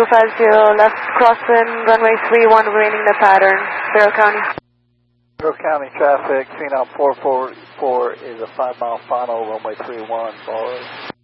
50 left crosswind, runway 31, remaining the pattern, Carroll County. Carroll County traffic, Phenom 444 is a 5-mile final, runway 31, forward.